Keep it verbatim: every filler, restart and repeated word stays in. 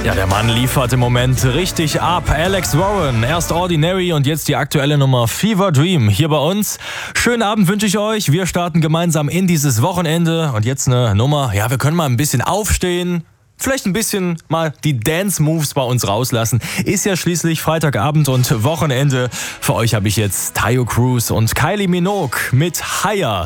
Ja, der Mann liefert im Moment richtig ab. Alex Warren, erst Ordinary und jetzt die aktuelle Nummer Fever Dream hier bei uns. Schönen Abend wünsche ich euch. Wir starten gemeinsam in dieses Wochenende. Und jetzt eine Nummer, ja, wir können mal ein bisschen aufstehen. Vielleicht ein bisschen mal die Dance-Moves bei uns rauslassen. Ist ja schließlich Freitagabend und Wochenende. Für euch habe ich jetzt Taio Cruz und Kylie Minogue mit Higher.